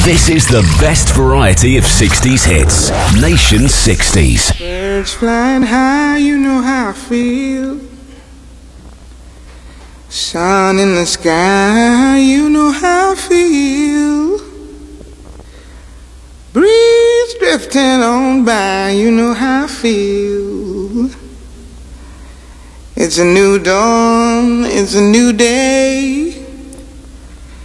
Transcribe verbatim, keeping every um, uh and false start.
This is the best variety of sixties hits. Nation sixties. Birds flying high, you know how I feel. Sun in the sky, you know how I feel. Breeze drifting on by, you know how I feel. It's a new dawn, it's a new day.